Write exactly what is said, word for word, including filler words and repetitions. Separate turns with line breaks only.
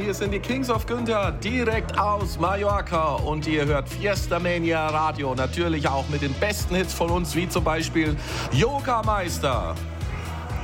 hier sind die Kings of Günther, direkt aus Mallorca. Und ihr hört Fiesta Mania Radio, natürlich auch mit den besten Hits von uns, wie zum Beispiel Yoga Meister.